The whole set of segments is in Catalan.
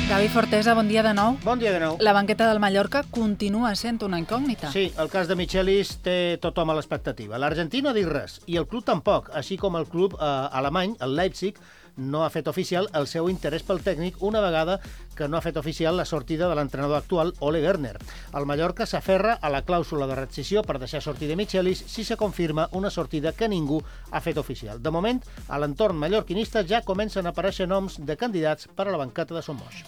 Gavi Fortesa, bon dia de nou. Bon dia de nou. La banqueta del Mallorca continua sent una incògnita. Sí, el cas de Michelis té tothom a l'expectativa. L'Argentina no ha dit res, i el club tampoc, així com el club alemany, el Leipzig, no ha fet oficial el seu interès pel tècnic una vegada que no ha fet oficial la sortida de l'entrenador actual, Ole Werner. El Mallorca s'aferra a la clàusula de rescissió per deixar sortir de Michelis si se confirma una sortida que ningú ha fet oficial. De moment, a l'entorn mallorquinista ja comencen a aparèixer noms de candidats per a la banqueta de Somos.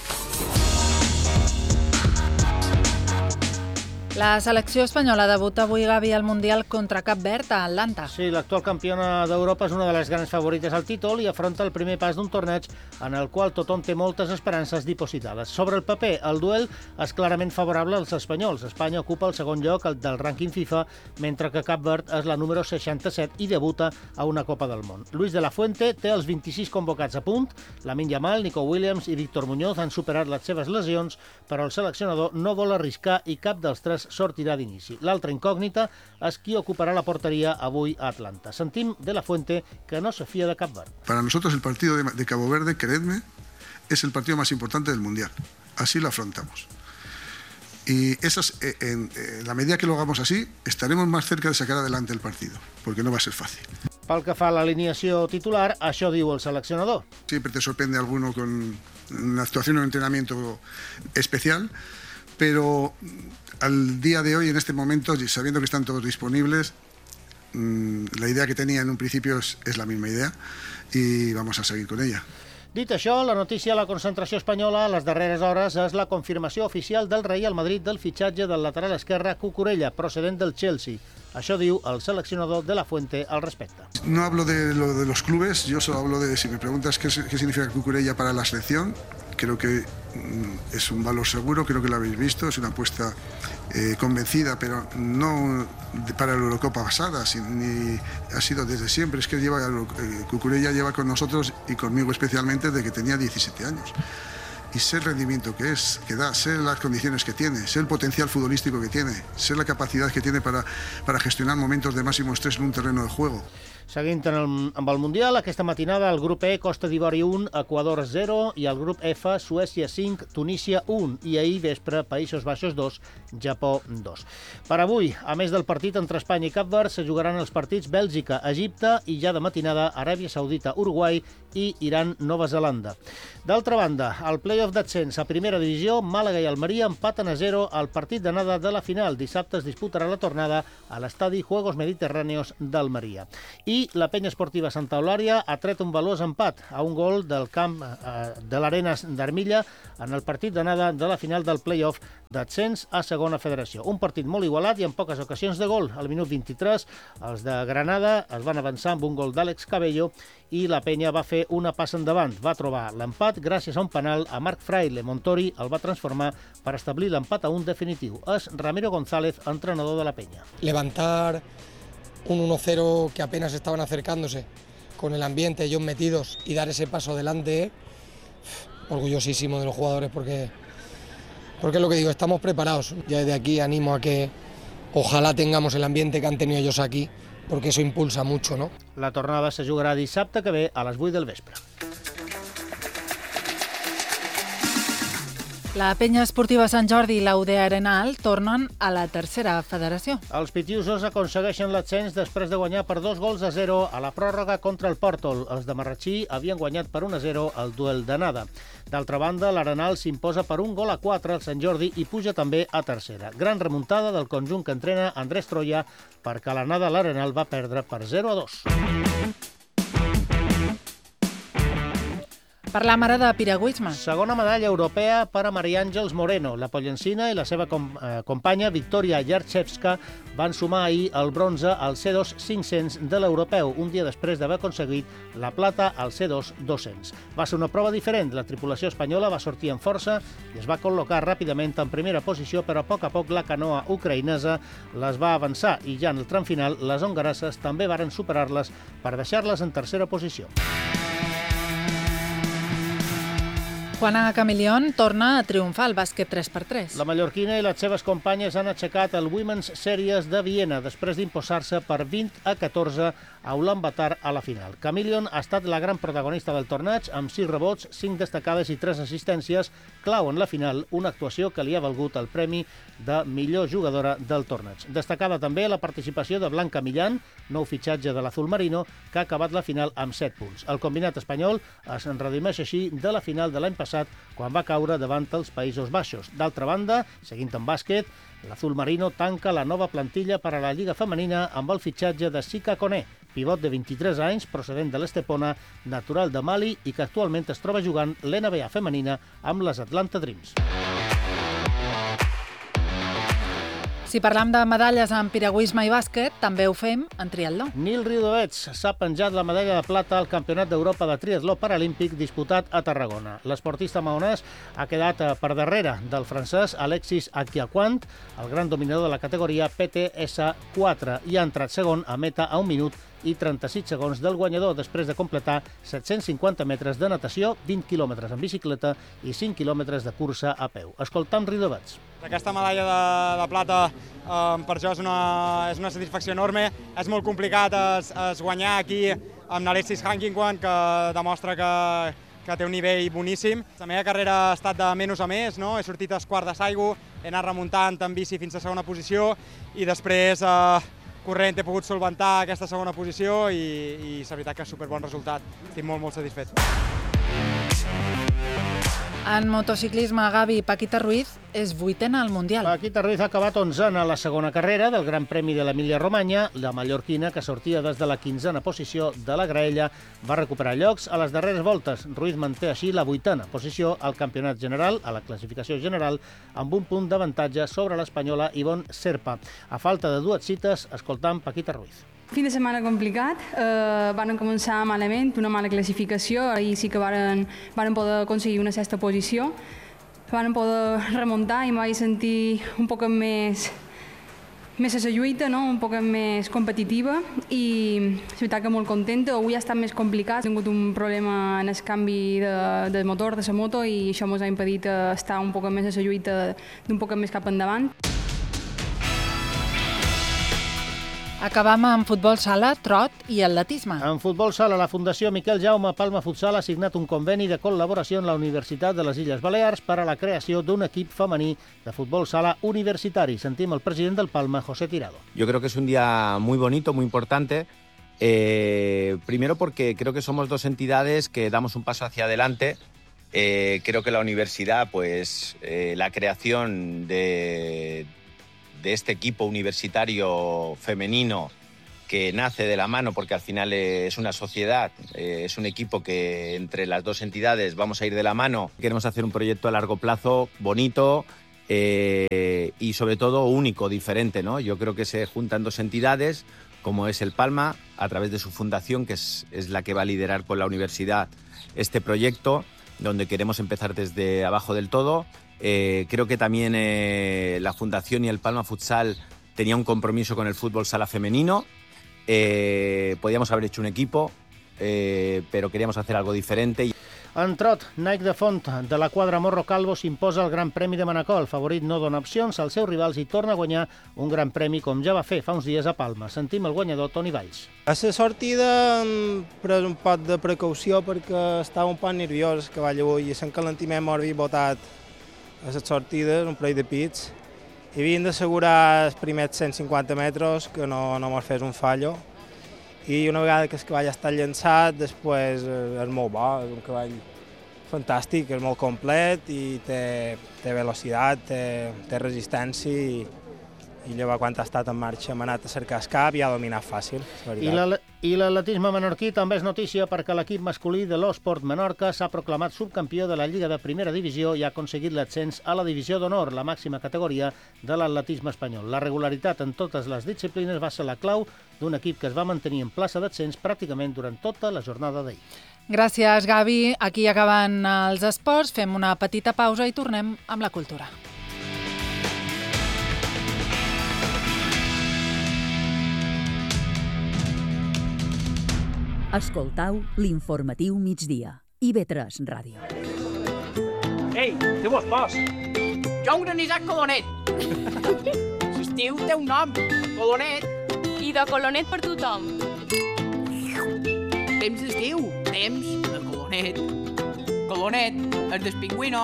La selecció espanyola debuta avui, Gavi, al Mundial contra Cap Verd a Atlanta. Sí, l'actual campiona d'Europa és una de les grans favorites al títol i afronta el primer pas d'un torneig en el qual tothom té moltes esperances dipositades. Sobre el paper, el duel és clarament favorable als espanyols. Espanya ocupa el segon lloc del rànquing FIFA, mentre que Cap Verd és la número 67 i debuta a una Copa del Món. Luis de la Fuente té els 26 convocats a punt. Lamine Yamal, Nico Williams i Víctor Muñoz han superat les seves lesions, però el seleccionador no vol arriscar i cap dels tres sortirà d'inici. L'altra incògnita és qui ocuparà la porteria avui a Atlanta. Sentim de la Fuente que no se fía de Cap Verd. Para nosotros el partido de Cabo Verde, creedme, es el partido más importante del Mundial. Así lo afrontamos. Y en la medida que lo hagamos así, estaremos más cerca de sacar adelante el partido, porque no va a ser fácil. Pel que fa a l'alineació titular, això diu el seleccionador. Siempre te sorprende alguno con una actuación o un entrenamiento especial, pero al día de hoy, en este momento, sabiendo que están todos disponibles, la idea que tenía en un principio es la misma idea y vamos a seguir con ella. Dit això, la notícia a la concentració espanyola a les darreres hores és la confirmació oficial del Real Madrid del fitxatge del lateral esquerre Cucurella, procedent del Chelsea. Això diu el seleccionador de la Fuente al respecte. No hablo de lo de los clubes, yo solo hablo de, si me preguntas qué significa Cucurella para la selección, creo que es un valor seguro, creo que lo habéis visto, es una apuesta convencida, pero no para la Eurocopa pasada, ni ha sido desde siempre. Es que Cucurella lleva con nosotros y conmigo especialmente desde que tenía 17 años. Y sé el rendimiento que da, sé las condiciones que tiene, sé el potencial futbolístico que tiene, sé la capacidad que tiene para gestionar momentos de máximo estrés en un terreno de juego. Seguint amb el Mundial, aquesta matinada el grup E, Costa d'Ivori 1, Equador 0 i el grup F, Suècia 5, Tunísia 1 i ahir vespre Països Baixos 2, Japó 2. Per avui, a més del partit entre Espanya i Cap Verd, se jugaran els partits Bèlgica, Egipte i ja de matinada Aràbia Saudita, Uruguai i Iran, Nova Zelanda. D'altra banda, al play-off d'ascens a primera divisió, Màlaga i Almeria empaten a 0 al partit d'anada de la final. Dissabte es disputarà la tornada a l'estadi Juegos Mediterráneos d'Almeria. I la penya esportiva Santa Eulària ha tret un valuós empat a un gol del camp de l'Arenas d'Armilla en el partit d'anada de la final del play-off d'ascens a segona federació. Un partit molt igualat i amb poques ocasions de gol. Al minut 23, els de Granada es van avançar amb un gol d'Àlex Cabello i la penya va fer una passa endavant. Va trobar l'empat gràcies a un penal a Marc Fraile. Montori el va transformar per establir l'empat a 1 definitiu. És Ramiro González, entrenador de la penya. Levantar un 1-0 que apenas estaban acercándose, con el ambiente, ellos metidos, y dar ese paso adelante, orgullosísimo de los jugadores porque es lo que digo, estamos preparados. Ya desde aquí animo a que ojalá tengamos el ambiente que han tenido ellos aquí, porque eso impulsa mucho, ¿no? La tornada se jugarà dissabte que ve a les 8 del vespre. La penya esportiva Sant Jordi i la UD Arenal tornen a la tercera federació. Els pitiusos aconsegueixen l'ascens després de guanyar per 2-0 a la pròrroga contra el Pòrtol. Els de Marratxí havien guanyat per 1-0 el duel d'anada. D'altra banda, l'Arenal s'imposa per 1-4 al Sant Jordi i puja també a tercera. Gran remuntada del conjunt que entrena Andrés Troya perquè l'anada l'Arenal va perdre per 0-2. Parlam ara de piragüisme. Segona medalla europea per a Maria Àngels Moreno. La pollencina i la seva companya Victoria Jarchewska van sumar ahir el bronze al C2 500 de l'europeu, un dia després d'haver aconseguit la plata al C2 200. Va ser una prova diferent. La tripulació espanyola va sortir amb força i es va col·locar ràpidament en primera posició, però a poc la canoa ucraïnesa les va avançar i ja en el tram final les hongareses també varen superar-les per deixar-les en tercera posició. Juana Camilión torna a triomfar al bàsquet 3x3. La mallorquina i les seves companyes han aixecat el Women's Series de Viena després d'imposar-se per 20-14 a Ulaanbaatar a la final. Camilion ha estat la gran protagonista del torneig amb 6 rebots, 5 destacades i 3 assistències, clau en la final, una actuació que li ha valgut el premi de millor jugadora del torneig. Destacada també la participació de Blanca Millán, nou fitxatge de l'Azul Marino, que ha acabat la final amb 7 punts. El combinat espanyol es redimeix així de la final de l'any passat, quan va caure davant els Països Baixos. D'altra banda, seguint en bàsquet, l'Azul Marino tanca la nova plantilla per a la Lliga Femenina amb el fitxatge de Sika Koné, pivot de 23 anys, procedent de l'Estepona, natural de Mali i que actualment es troba jugant l'NBA femenina amb les Atlanta Dreams. Si parlam de medalles en piragüisme i bàsquet, també ho fem en triatló. Nil Riudovets s'ha penjat la medalla de plata al Campionat d'Europa de Triatló Paralímpic disputat a Tarragona. L'esportista maonès ha quedat per darrere del francès Alexis Aquiaquant, el gran dominador de la categoria PTS4, i ha entrat segon a meta a 1 minut i 36 segons del guanyador després de completar 750 metres de natació, 20 quilòmetres en bicicleta i 5 quilòmetres de cursa a peu. Escoltam Riudovets. Aquesta medalla de plata per jo és una satisfacció enorme. És molt complicat es guanyar aquí amb Alexis Aquiaquant, que demostra que té un nivell boníssim. La meva carrera ha estat de menys a més, no? He sortit als quarts de Saigo, he anat remuntant en bici fins a segona posició i després corrent he pogut solventar aquesta segona posició i és veritat que és superbon resultat. Estic molt satisfet. En motociclisme, Gavi, Paquita Ruiz és 8ena al Mundial. Paquita Ruiz ha acabat 11ena a la segona carrera del Gran Premi de l'Emília-Romanya. La mallorquina, que sortia des de la 15a posició de la graella, va recuperar llocs a les darreres voltes. Ruiz manté així la 8a posició al campionat general, a la classificació general, amb un punt d'avantatge sobre l'espanyola Ivonne Serpa. A falta de 2 cites, escoltam Paquita Ruiz. Fin de setmana complicat, van començar malament, una mala classificació, ahir sí que van poder aconseguir una 6a posició, van poder remuntar i em vaig sentir un poc més a la lluita, no? Un poc més competitiva i és veritat que molt contenta. Avui ha estat més complicat, he tingut un problema en el canvi de motor de la moto i això ens ha impedit estar un poc més a la lluita d'un poc més cap endavant. Acabam amb futbol sala, trot i atletisme. En futbol sala, la Fundació Miquel Jaume Palma Futsal ha signat un conveni de col·laboració amb la Universitat de les Illes Balears per a la creació d'un equip femení de futbol sala universitari. Sentim el president del Palma, José Tirado. Yo creo que es un día muy bonito, muy importante. Primero porque creo que somos dos entidades que damos un paso hacia adelante. Creo que la universidad, pues la creación de este equipo universitario femenino que nace de la mano, porque al final es una sociedad, es un equipo que entre las dos entidades vamos a ir de la mano. Queremos hacer un proyecto a largo plazo bonito y sobre todo único, diferente, ¿no? Yo creo que se juntan dos entidades, como es el Palma, a través de su fundación, que es la que va a liderar con la universidad este proyecto, donde queremos empezar desde abajo del todo. Creo que también la Fundación y el Palma Futsal tenía un compromiso con el fútbol sala femenino. Podíamos haber hecho un equipo, pero queríamos hacer algo diferente. En trot, Nike de Font de la quadra Morro Calvo s'imposa el Gran Premi de Manacor. El favorit no dona opcions als seus rivals i torna a guanyar un Gran Premi com ja va fer fa uns dies a Palma. Sentim el guanyador Toni Valls. A la sortida hem pres un poc de precaució perquè estava un poc nerviós el cavall avui i l'encalentiment m'havia botat a les sortides, un parell de pits, i havíem d'assegurar els primers 150 metres que no mos fes un fallo. I una vegada que el cavall ha estat llançat, després és molt bo, és un cavall fantàstic, és molt complet i té velocitat, té resistència i llavors quan ha estat en marxa hem anat a cercar el cap i ha dominat fàcil, és veritat. I l'atletisme menorquí també és notícia perquè l'equip masculí de l'Osport Menorca s'ha proclamat subcampió de la Lliga de Primera Divisió i ha aconseguit l'ascens a la Divisió d'Honor, la màxima categoria de l'atletisme espanyol. La regularitat en totes les disciplines va ser la clau d'un equip que es va mantenir en plaça d'ascens pràcticament durant tota la jornada d'ahir. Gràcies, Gavi. Aquí acaben els esports. Fem una petita pausa i tornem amb la cultura. Escoltau l'informatiu migdia. IB3 Ràdio. Ei, té vos pos. Jo un granissat colonet. L'estiu té un nom, colonet. I de colonet per tothom. Temps d'estiu, temps de colonet. Colonet, el del pingüino.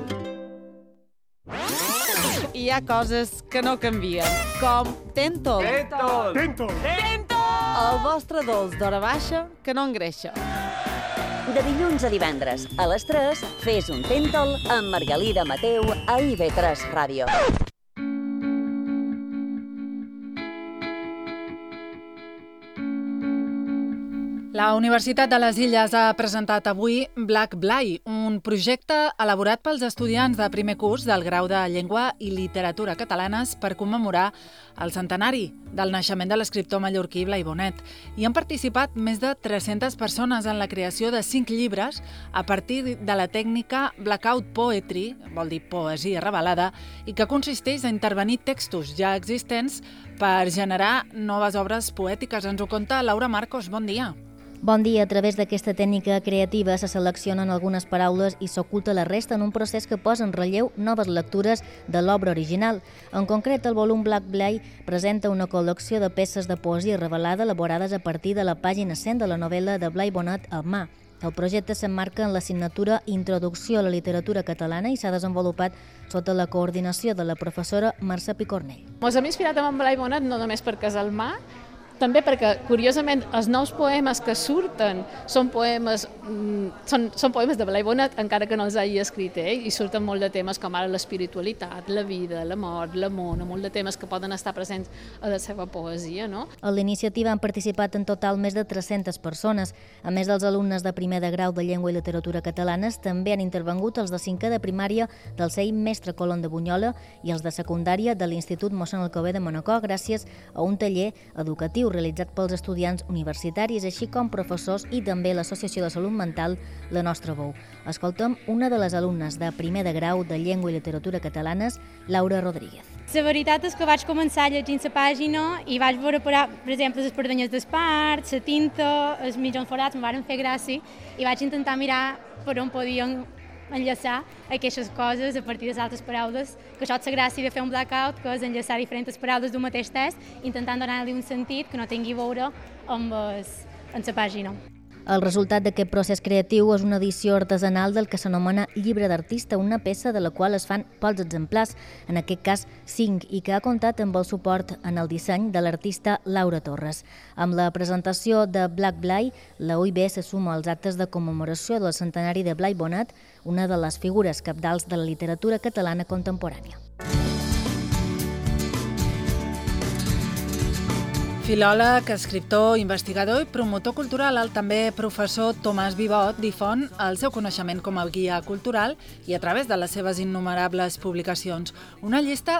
Hi ha coses que no canvien, com Tentol. Tentol. El vostre dolç d'hora baixa que no engreixa. De dilluns a divendres, a les 3, fes un Tentol amb Margalida Mateu a IB3 Ràdio. La Universitat de les Illes ha presentat avui Black Blai, un projecte elaborat pels estudiants de primer curs del grau de Llengua i Literatura Catalanes per commemorar el centenari del naixement de l'escriptor mallorquí Blai Bonet. Hi han participat més de 300 persones en la creació de 5 llibres a partir de la tècnica Blackout Poetry, vol dir poesia revelada, i que consisteix a intervenir textos ja existents per generar noves obres poètiques. Ens ho conta Laura Marcos. Bon dia. Bon dia. A través d'aquesta tècnica creativa se seleccionen algunes paraules i s'oculta la resta en un procés que posa en relleu noves lectures de l'obra original. En concret, el volum Black Blai presenta una col·lecció de peces de poesia revelada elaborades a partir de la pàgina 100 de la novel·la de Blai Bonet, El mar. El projecte s'emmarca en l'assignatura Introducció a la literatura catalana i s'ha desenvolupat sota la coordinació de la professora Mercè Picornell. Ens hem inspirat en Blai Bonet no només perquè és el mar, també perquè, curiosament, els nous poemes que surten són poemes de Blai Bonet, encara que no els hagi escrit ell, i surten molt de temes com ara l'espiritualitat, la vida, la mort, l'amor, molt de temes que poden estar presents a la seva poesia, no? A la iniciativa han participat en total més de 300 persones. A més dels alumnes de primer de grau de Llengua i Literatura Catalanes, també han intervengut els de 5è de primària del CEI Mestre Colón de Bunyola i els de secundària de l'Institut Mossèn Alcover de Manacor, gràcies a un taller educatiu realitzat pels estudiants universitaris, així com professors i també l'Associació de Salut Mental La Nostra Veu. Escoltem una de les alumnes de primer de grau de Llengua i Literatura Catalanes, Laura Rodríguez. La veritat és que vaig començar llegint la pàgina i vaig veure, per exemple, les pardanyes d'espart, la tinta, els mitjons forats, em van fer gràcia i vaig intentar mirar per on podien enllaçar aquestes coses a partir de altres paraules, que això és la gràcia de fer un blackout, que és enllaçar diferents paraules d'un mateix text, intentant donar-li un sentit que no tingui a veure amb la pàgina. El resultat d'aquest procés creatiu és una edició artesanal del que s'anomena Llibre d'Artista, una peça de la qual es fan pocs exemplars, en aquest cas 5, i que ha comptat amb el suport en el disseny de l'artista Laura Torres. Amb la presentació de Black Blai, la UIB se suma als actes de commemoració del centenari de Blai Bonet, una de les figures cabdals de la literatura catalana contemporània. Filòleg, escriptor, investigador i promotor cultural, el també professor Tomàs Vivot difon el seu coneixement com a guia cultural i a través de les seves innumerables publicacions. Una llista